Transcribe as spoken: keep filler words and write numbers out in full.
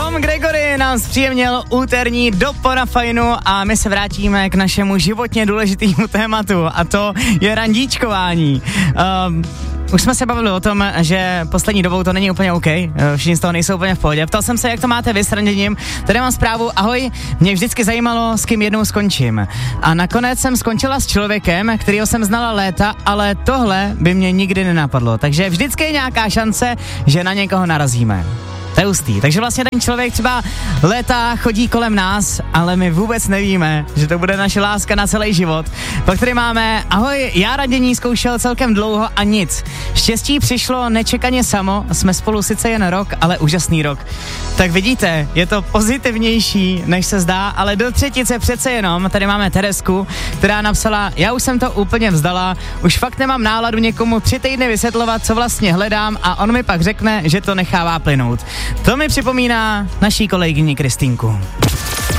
Tom Gregory nám zpříjemnil úterní dopo na fajnu a my se vrátíme k našemu životně důležitému tématu a to je randíčkování. Um, Už jsme se bavili o tom, že poslední dobou to není úplně OK, všichni z toho nejsou úplně v pohodě. Ptal jsem se, jak to máte vy s randěním. Tady mám zprávu, ahoj, mě vždycky zajímalo, s kým jednou skončím. A nakonec jsem skončila s člověkem, kterýho jsem znala léta, ale tohle by mě nikdy nenapadlo. Takže vždycky je nějaká šance, že na někoho narazíme. To je hustý. Takže vlastně ten člověk třeba léta chodí kolem nás, ale my vůbec nevíme, že to bude naše láska na celý život. Pak tady máme, ahoj, já randění zkoušel celkem dlouho a nic. Štěstí přišlo nečekaně samo, jsme spolu sice jen rok, ale úžasný rok. Tak vidíte, je to pozitivnější, než se zdá, ale do třetice přece jenom. Tady máme Teresku, která napsala, já už jsem to úplně vzdala, už fakt nemám náladu někomu tři týdny vysvětlovat, co vlastně hledám a on mi pak řekne, že to nechává plynout. To mi připomíná naší kolegyni Kristýnku.